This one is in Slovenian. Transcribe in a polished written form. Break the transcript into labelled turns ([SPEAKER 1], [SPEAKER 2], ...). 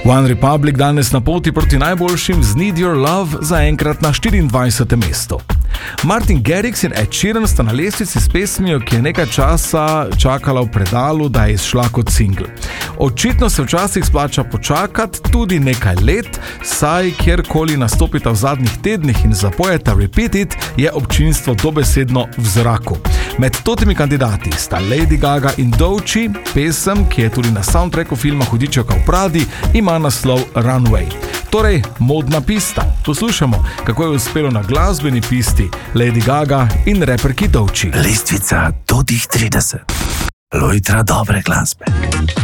[SPEAKER 1] One Republic danes na poti proti najboljšim z Need Your Love zaenkrat na 24. mestu. Martin Garrix in Ed Sheeran sta na lestvici s pesmijo, ki je nekaj časa čakala v predalu, da je izšla kot singl. Očitno se včasih splača počakati tudi nekaj let, saj kjerkoli nastopita v zadnjih tednih in zapojeta Repeat It, je občinstvo dobesedno v zraku. Med totimi kandidati sta Lady Gaga in Doechii, pesem, ki je tudi na soundtracku filma Hudičevka v Pradi, ima naslov Runway. Torej, modna pista. Poslušamo, kako je uspelo na glasbeni pisti Lady Gaga in reperki Doechii.
[SPEAKER 2] Lestvica do tih 30. Lojtra dobre glasbe.